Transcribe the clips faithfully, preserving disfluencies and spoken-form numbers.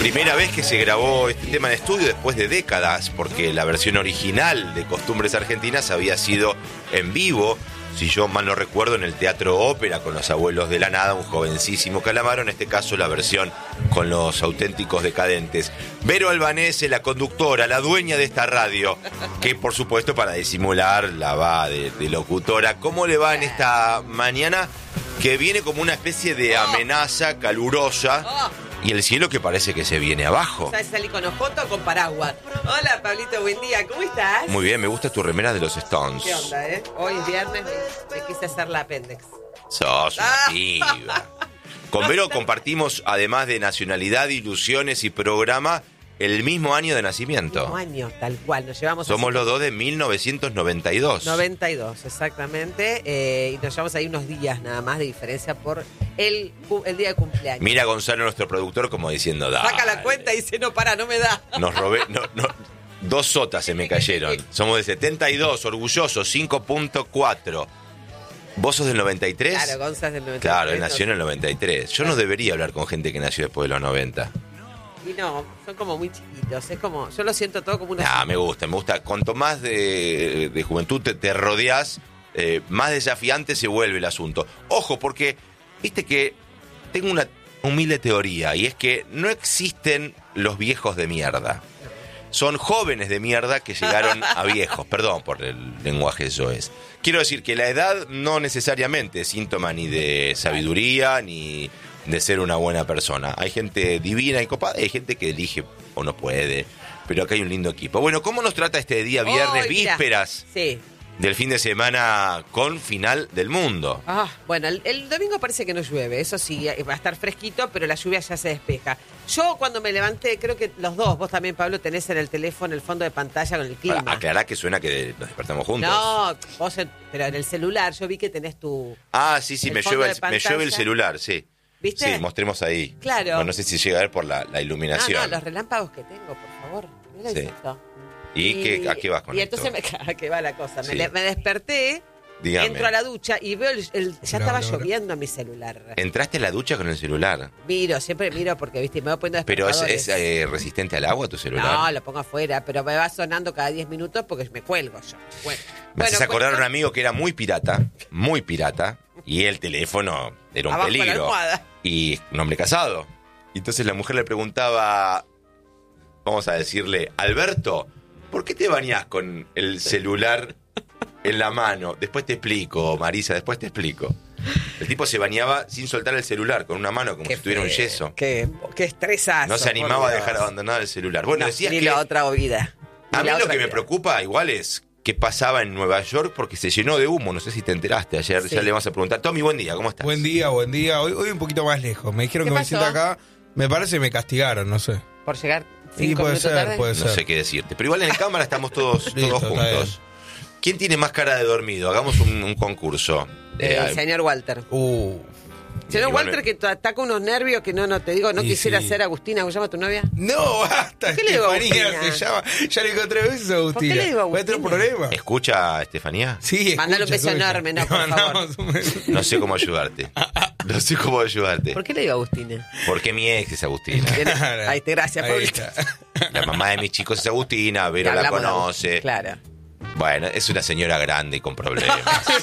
Primera vez que se grabó este tema en estudio después de décadas, porque la versión original de Costumbres Argentinas había sido en vivo, si yo mal no recuerdo, en el Teatro Ópera con los Abuelos de la Nada, un jovencísimo Calamaro, en este caso la versión con los Auténticos Decadentes. Vero Albanese, la conductora, la dueña de esta radio, que por supuesto para disimular la va de, de locutora. ¿Cómo le va en esta mañana que viene como una especie de amenaza calurosa? Y el cielo que parece que se viene abajo. ¿Sabes salir con ojoto o con paraguas? Hola, Pablito, buen día, ¿cómo estás? Muy bien, me gusta tu remera de los Stones. ¿Qué onda, eh? Hoy es viernes, me, me quise hacer la apéndice. Sos una piba. Con Vero compartimos, además de nacionalidad, ilusiones y programa, el mismo año de nacimiento. Un año, tal cual, nos llevamos... Somos así, los dos de mil novecientos noventa y dos. noventa y dos, exactamente. Eh, y nos llevamos ahí unos días nada más de diferencia por el, el día de cumpleaños. Mira a Gonzalo, nuestro productor, como diciendo, dale. Saca la cuenta y dice, no, para, no me da. Nos robé... No, no, dos sotas se me cayeron. Somos de setenta y dos, orgullosos, cinco punto cuatro. ¿Vos sos del noventa y tres? Claro, Gonzalo es del noventa y tres. Claro, él nació en el noventa y tres. Yo no debería hablar con gente que nació después de los noventa. Y no, son como muy chiquitos, es como, yo lo siento todo como una... Ah, me gusta, me gusta. Cuanto más de, de juventud te, te rodeas, eh, más desafiante se vuelve el asunto. Ojo, porque, viste que tengo una humilde teoría, y es que no existen los viejos de mierda. Son jóvenes de mierda que llegaron a viejos. Perdón por el lenguaje eso es. Quiero decir que la edad no necesariamente es síntoma ni de sabiduría, ni de ser una buena persona. Hay gente divina y copada, y hay gente que elige o no puede. Pero acá hay un lindo equipo. Bueno, ¿cómo nos trata este día viernes, oh, vísperas sí. del fin de semana con final del mundo? Ah, bueno, el, el domingo parece que no llueve, eso sí, va a estar fresquito, pero la lluvia ya se despeja. Yo cuando me levanté, creo que los dos, vos también, Pablo, tenés en el teléfono el fondo de pantalla con el clima. Para aclarar que suena que nos despertamos juntos. No, vos, en, pero en el celular yo vi que tenés tu... Ah, sí, sí, me llueve, el, me llueve el celular, sí. ¿Viste? Sí, mostremos ahí. Claro. Bueno, no sé si llega a ver por la, la iluminación. No, no, los relámpagos que tengo, por favor. Mira Sí. esto. ¿Y, Y qué, a qué vas con Y esto? entonces me, ¿a qué va la cosa? Sí. Me, le- me desperté, Dígame. entro a la ducha y veo, el, el- ya Hola, estaba hola, hola. lloviendo mi celular. Entraste a la ducha con el celular. Miro, siempre miro porque, viste, me voy poniendo ¿Pero es, despertadores. es eh, resistente al agua tu celular? No, lo pongo afuera, pero me va sonando cada diez minutos porque me cuelgo yo. Bueno, Me haces bueno, acordar a un cuestión- amigo que era muy pirata, muy pirata, y el teléfono era un Abajo de la peligro. almohada. Y un hombre casado. Y entonces la mujer le preguntaba, vamos a decirle, Alberto, ¿por qué te bañás con el celular en la mano? Después te explico, Marisa, después te explico. El tipo se bañaba sin soltar el celular, con una mano, como Qué si tuviera un feo, yeso. Qué, qué estresazo. No se por animaba a Dios. dejar abandonado el celular. Bueno, No, decías ni que... la otra vida. Ni A mí la lo otra que me vida. preocupa igual es qué pasaba en Nueva York porque se llenó de humo. No sé si te enteraste ayer, Sí. ya le vamos a preguntar. Tommy, buen día, ¿cómo estás? Buen día, buen día. Hoy, hoy un poquito más lejos. Me dijeron ¿Qué que me pasó? sienta acá. Me parece que me castigaron, no sé. Por llegar Sí, cinco puede minutos ser, tarde. puede No ser. sé qué decirte. Pero igual en cámara estamos todos, Listo, todos está juntos. ¿Quién tiene más cara de dormido? Hagamos un, un concurso. Eh, Eh, el señor Walter. Uh. Señor igual Walter me- que t- ataca unos nervios que no, no te digo, no Sí, quisiera sí. ser Agustina, ¿cómo se llama tu novia? No, basta. ¿Qué le digo a Estefanía Agustina? se llama. Ya le digo tres veces a Agustina. ¿Por qué le digo a ¿Voy a tener Agustina? problema? ¿Escucha, Estefanía? Sí, Mandale un escucha, beso escucha. enorme, no, Le por mandamos un beso. No sé cómo ayudarte. No sé cómo ayudarte. ¿Por qué le digo a Agustina? Porque mi ex es Agustina. Tiene- Claro. Ahí te gracias, Ahí Pablito. está. La mamá de mis chicos es Agustina, Vero Ya la hablamos de conoce. Agustina, Claro. Bueno, es una señora grande y con problemas.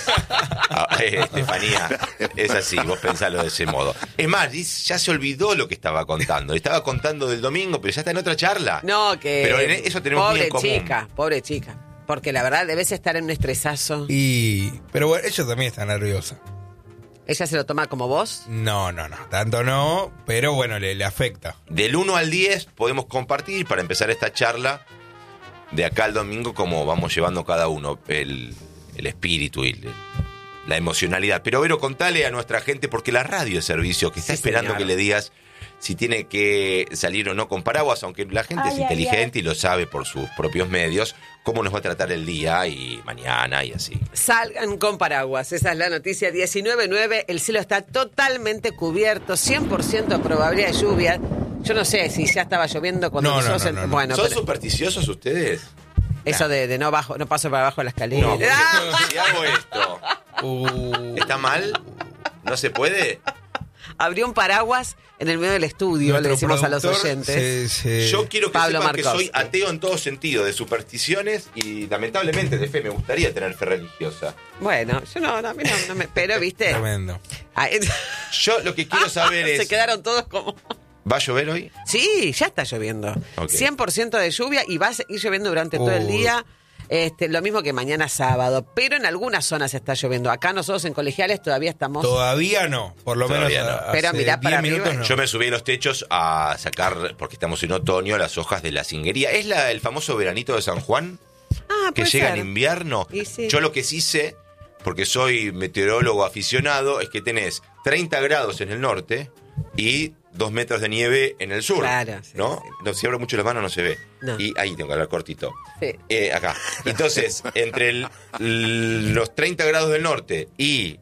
Ah, eh, Estefanía, es así, vos pensalo de ese modo. Es más, dice, ya se olvidó lo que estaba contando. Estaba contando del domingo, pero ya está en otra charla. No, que... Pero en eso tenemos muy pobre en común. chica, pobre chica. Porque la verdad debes estar en un estresazo. Y. Pero bueno, ella también está nerviosa. ¿Ella se lo toma como vos? No, no, no. Tanto no, pero bueno, le, le afecta. Del uno al diez podemos compartir para empezar esta charla de acá al domingo cómo vamos llevando cada uno el, el espíritu y el- la emocionalidad. Pero Vero, contale a nuestra gente, porque la radio es servicio, que está Sí, esperando señor. que le digas si tiene que salir o no con paraguas, aunque la gente es Ay, ay, inteligente y lo sabe por sus propios medios, cómo nos va a tratar el día y mañana y así. Salgan con paraguas, esa es la noticia. diecinueve nueve, el cielo está totalmente cubierto, cien por ciento probabilidad de lluvia. Yo no sé si ya estaba lloviendo cuando No, no, nosotros... no, en- no, no. Bueno, ¿Son pero supersticiosos ustedes? eso de, de no bajo, no paso para abajo de la escalera. No, porque ¡Ah! si hago esto, Uh. ¿está mal? ¿No se puede? abrió un paraguas en el medio del estudio, Nuestro le decimos a los productor oyentes. se- se- Yo quiero que Pablo sepan que Markovsky. soy ateo en todo sentido, de supersticiones y lamentablemente de fe. Me gustaría tener fe religiosa. Bueno, yo no, no, a mí no, no me... Pero, viste... Tremendo. Ay, Yo lo que quiero saber se es... quedaron todos como... ¿Va a llover hoy? Sí, ya está lloviendo. Ok. cien por ciento de lluvia y va a seguir lloviendo durante todo el Uy. día. Este, lo mismo que mañana sábado. Pero en algunas zonas está lloviendo. Acá nosotros en Colegiales todavía estamos... Todavía no, por lo Todavía menos. no. a- Pero hace mirá para diez minutos arriba. no. Yo me subí a los techos a sacar, porque estamos en otoño, las hojas de la cinguería. ¿Es la, el famoso veranito de San Juan? Ah, Que puede llega ser. en invierno. Y sí. Yo lo que sí sé, porque soy meteorólogo aficionado, es que tenés treinta grados en el norte y dos metros de nieve en el sur. Claro, sí, ¿no? sí. No, si abro mucho la mano no se ve. No. Y ahí tengo que hablar cortito. Sí. Eh, acá. Entonces, entre el- l- los treinta grados del norte y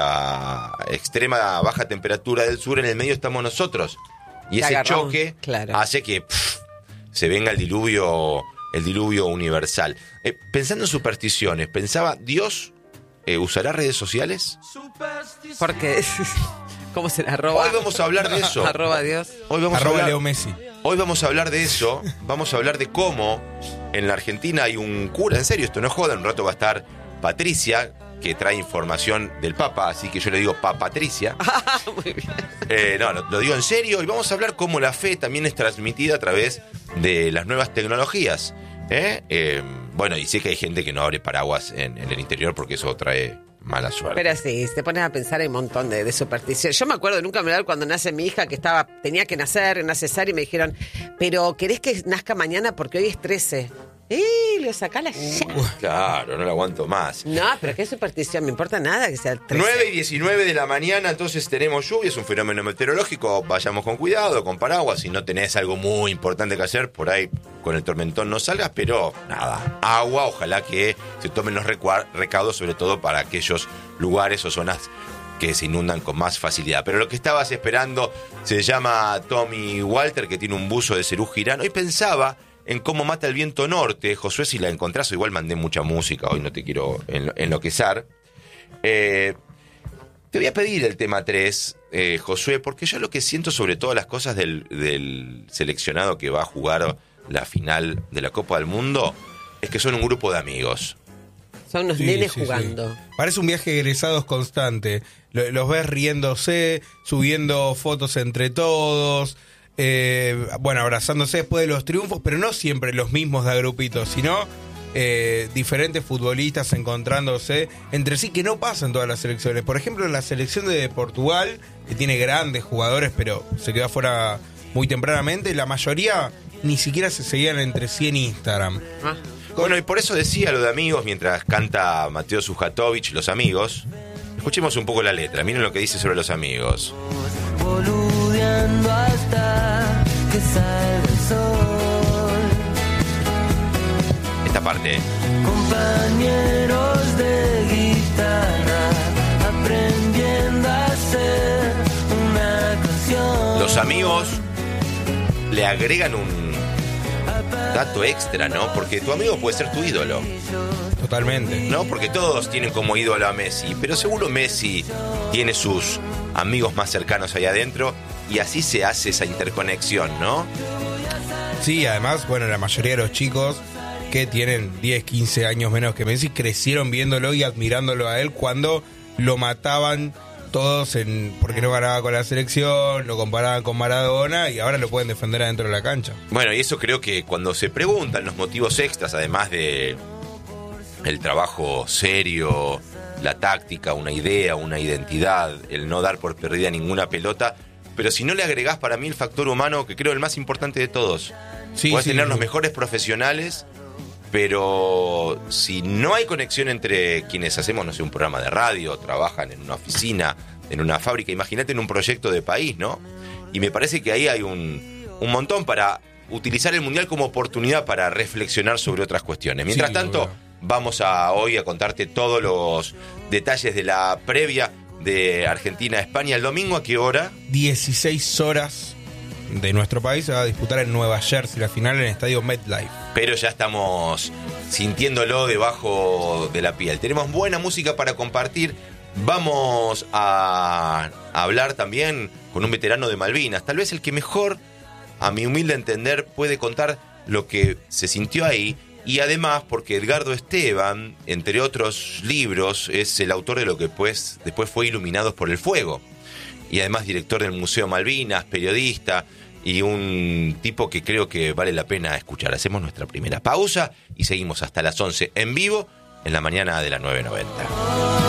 la extrema baja temperatura del sur, en el medio estamos nosotros. Y Te ese agarró, choque claro. hace que pff, se venga el diluvio, el diluvio universal. Eh, pensando en supersticiones, pensaba, ¿Dios eh, usará redes sociales? Porque... ¿Cómo se la arroba? Hoy vamos a hablar de eso. Arroba Dios. Hoy vamos, a Arroba hablar, Leo Messi. hoy vamos a hablar de eso. Vamos a hablar de cómo en la Argentina hay un cura, en serio, esto no es joda, en un rato va a estar Patricia, que trae información del Papa, así que yo le digo Papatricia. Muy bien. Eh, no, lo, lo digo en serio, y vamos a hablar cómo la fe también es transmitida a través de las nuevas tecnologías. ¿eh? Eh, bueno, y sé que hay gente que no abre paraguas en, en el interior porque eso trae mala suerte. Pero sí, te pones a pensar, hay un montón de, de supersticiones. Yo me acuerdo, nunca me olvidé cuando nace mi hija, que estaba tenía que nacer, una cesárea, y me dijeron, pero ¿querés que nazca mañana? Porque hoy es trece. ¡Eh! Lo sacala ya. Claro, no lo aguanto más. No, pero qué superstición, me importa nada que sea el trece. nueve y diecinueve de la mañana, entonces tenemos lluvia, es un fenómeno meteorológico, vayamos con cuidado, con paraguas, si no tenés algo muy importante que hacer, por ahí con el tormentón no salgas, pero nada, agua, ojalá que se tomen los recua- recaudos, sobre todo para aquellos lugares o zonas que se inundan con más facilidad. Pero lo que estabas esperando se llama Tommy Walter, que tiene un buzo de Serú Girán. Hoy pensaba en cómo mata el viento norte. Josué, si la encontrás, o igual mandé mucha música, hoy no te quiero enlo- enloquecer. Eh, te voy a pedir el tema tres, eh, Josué, porque yo lo que siento sobre todas las cosas del, del seleccionado que va a jugar la final de la Copa del Mundo es que son un grupo de amigos. Son unos Sí, nenes sí, jugando. sí. Parece un viaje de egresados constante. Lo- Los ves riéndose, subiendo fotos entre todos, eh, bueno, abrazándose después de los triunfos, pero no siempre los mismos de agrupitos, sino eh, diferentes futbolistas encontrándose entre sí, que no pasa en todas las selecciones. Por ejemplo, en la selección de Portugal, que tiene grandes jugadores, pero se quedó afuera muy tempranamente, la mayoría ni siquiera se seguían entre sí en Instagram. Ah. Bueno, y por eso decía lo de amigos mientras canta Mateo Sujatovich, Los Amigos. Escuchemos un poco la letra, miren lo que dice sobre los amigos. Boludeando hasta que salga el sol. Esta parte. Compañeros de guitarra, aprendiendo a hacer una canción. Los amigos le agregan un dato extra, ¿no? Porque tu amigo puede ser tu ídolo, Totalmente. ¿no? Porque todos tienen como ídolo a Messi, pero seguro Messi tiene sus amigos más cercanos ahí adentro y así se hace esa interconexión, ¿no? Sí, además, bueno, la mayoría de los chicos que tienen diez, quince años menos que Messi crecieron viéndolo y admirándolo a él cuando lo mataban todos en porque no ganaba con la selección, lo comparaban con Maradona y ahora lo pueden defender adentro de la cancha. Bueno, y eso creo que cuando se preguntan los motivos extras, además de el trabajo serio, la táctica, una idea, una identidad, el no dar por perdida ninguna pelota, pero si no le agregás para mí el factor humano, que creo el más importante de todos. Sí, Podés sí, tener sí. los mejores profesionales, pero si no hay conexión entre quienes hacemos, no sé, un programa de radio, trabajan en una oficina, en una fábrica, imagínate en un proyecto de país, ¿no? Y me parece que ahí hay un, un montón para utilizar el Mundial como oportunidad para reflexionar sobre otras cuestiones. Mientras Sí, tanto, bueno. vamos a hoy a contarte todos los detalles de la previa de Argentina-España. ¿El domingo a qué hora? dieciséis horas de nuestro país se va a disputar en Nueva Jersey, la final en el estadio MetLife. Pero ya estamos sintiéndolo debajo de la piel. Tenemos buena música para compartir. Vamos a hablar también con un veterano de Malvinas, tal vez el que mejor, a mi humilde entender, puede contar lo que se sintió ahí. Y además porque Edgardo Esteban, entre otros libros, es el autor de lo que pues, después fue Iluminados por el Fuego. Y además director del Museo Malvinas, periodista y un tipo que creo que vale la pena escuchar. Hacemos nuestra primera pausa y seguimos hasta las once en vivo en la mañana de la nueve noventa.